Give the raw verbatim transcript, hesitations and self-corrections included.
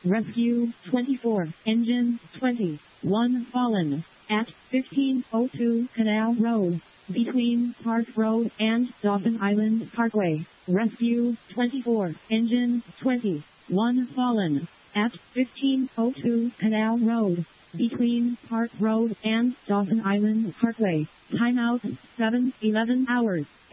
Rescue twenty-four, engine twenty, one fallen, at fifteen oh two Canal Road, between Park Road and Dawson Island Parkway. Rescue twenty-four, engine twenty, one fallen, at fifteen oh two Canal Road, between Park Road and Dawson Island Parkway. Timeout seven eleven hours.